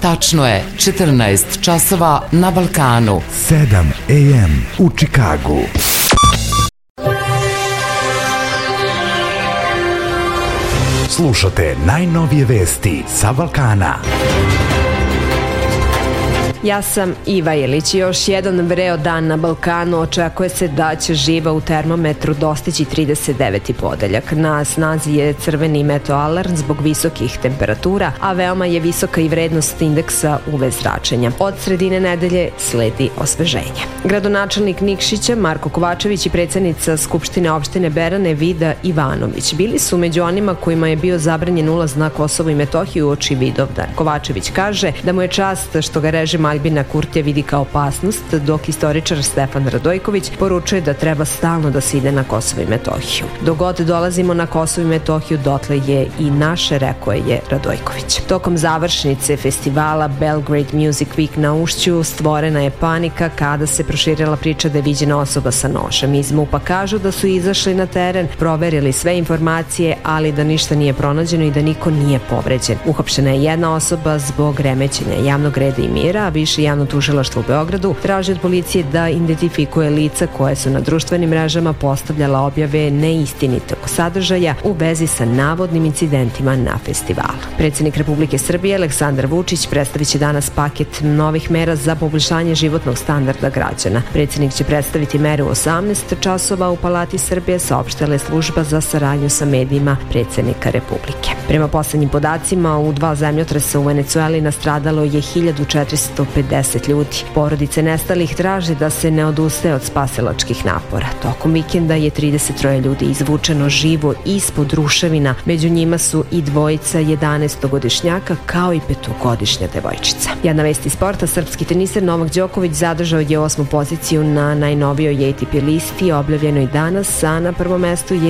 Tačno je 14 časova na Balkanu. 7 AM u Čikagu. Slušate najnovije vesti sa Balkana. Ja sam Iva Ilić. Još jedan vreo dan na Balkanu. Očekuje se da će živa u termometru dostići 39. podeljak. Na snazi je crveni meteoalarm zbog visokih temperatura, a veoma je visoka i vrednost indeksa UV zračenja. Od sredine nedelje sledi osveženje. Gradonačelnik Nikšića Marko Kovačević i predsjednica Skupštine opštine Berane Vida Ivanović bili su među onima kojima je bio zabranjen ulaz na Kosovo i Metohiju uoči Vidovdan. Kovačević kaže da mu je čast što ga režim Aljbina Kurtija vidi kao opasnost, dok istoričar Stefan Radojković poručuje da treba stalno da se ide na Kosovo i Metohiju. Dok god dolazimo na Kosovo i Metohiju, dotle je i naše, rekao je Radojković. Tokom završnice festivala Belgrade Music Week na Ušću stvorena je panika kada se proširila priča da je viđena osoba sa nožem. Iz MUP-a kažu da su izašli na teren, proverili sve informacije, ali da ništa nije pronađeno i da niko nije povređen. Uhapšena je jedna osoba zbog remećenja javnog reda i mira, a Više javno tužilaštvo u Beogradu traži od policije da identifikuje lica koje su na društvenim mrežama postavljala objave neistinitog sadržaja u vezi sa navodnim incidentima na festivalu. Predsjednik Republike Srbije Aleksandar Vučić predstavit će danas paket novih mera za poboljšanje životnog standarda građana. Predsjednik će predstaviti mere u 18 časova u Palati Srbije, saopštila je služba za saradnju sa medijima predsjednika Republike. Prema poslednjim podacima, u 2 zemljotresa u Venecueli nastradalo je 1450 ljudi. Porodice nestalih traže da se ne odustaje od spasilačkih napora. Tokom vikenda je 33 ljudi izvučeno živo ispod ruševina. Među njima su i dvojica 11-godišnjaka kao i 5-godišnja devojčica. Jedna vest iz sporta, srpski teniser Novak Đoković zadržao je 8. poziciju na najnovijoj ATP listi, objavljenoj danas, a na prvom mestu je